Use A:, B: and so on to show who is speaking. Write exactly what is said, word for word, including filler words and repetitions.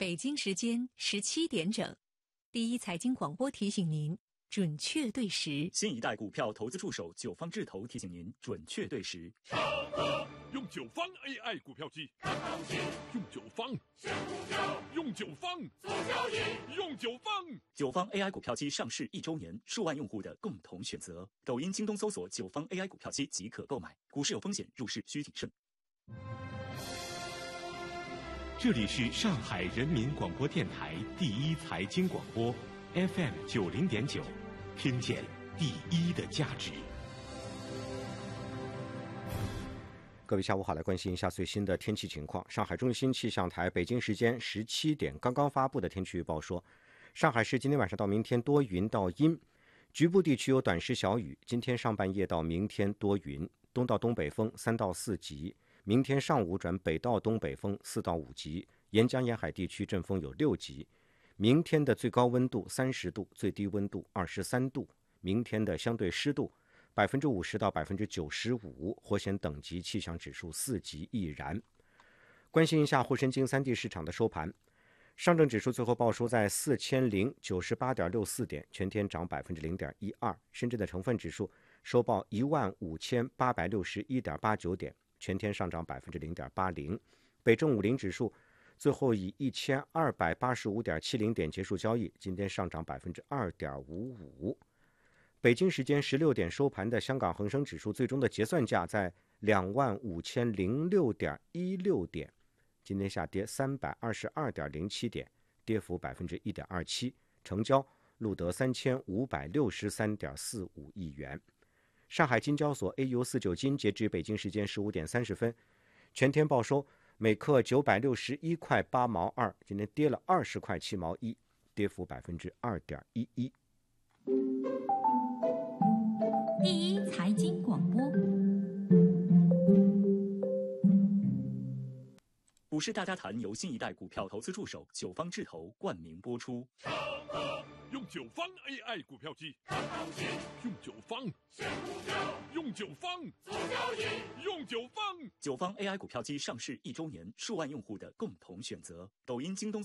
A: 北京时间十七点整，第一财经广播提醒您准确对时。
B: 新一代股票投资助手九方智投提醒您准确对时。
C: 用九方 A I 股票机，看行情；用九方选股票，用九方做交易，用九方。
B: 九方 A I 股票机上市一周年，数万用户的共同选择。抖音、京东搜索九方 A I 股票机即可购买。股市有风险，入市需谨慎。
D: 这里是上海人民广播电台第一财经广播 F M 九零点九，听见第一的价值。
E: 各位下午好，来关心一下最新的天气情况。上海中心气象台北京时间十七点刚刚发布的天气预报说，上海市今天晚上到明天多云到阴，局部地区有短时小雨。今天上半夜到明天多云，东到东北风三到四级。明天上午转北到东北风四到五级，沿江沿海地区阵风有六级。明天的最高温度三十度，最低温度二十三度。明天的相对湿度百分之五十到百分之九十五，火险等级气象指数四级易燃。关心一下沪深金三地市场的收盘，上证指数最后报收在四千零九十八点六四点，全天涨百分之零点一二。深圳的成分指数收报一万五千八百六十一点八九点。全天上涨百分之零点八零，北证五零指数最后以一千二百八十五点七零点结束交易，今天上涨百分之二点五五。北京时间十六点收盘的香港恒生指数最终的结算价在两万五千零六点一六点，今天下跌三百二十二点零七点，跌幅百分之一点二七，成交录得三千五百六十三点四五亿元。上海金交所 A 五四九金截至北京时间十五点三十分，全天报收每克九百六十一块八毛二，今天跌了二十块七毛一，跌幅百分之二点一一。
A: 第一财经广播，
B: 股市大家谈由新一代股票投资助手九方智投冠名播出。
C: 用九方 A I 股票机，看行情；用九方选股票，用九方做交易，用九方。
B: 九方 A I 股票机上市一周年，数万用户的共同选择。抖音、京东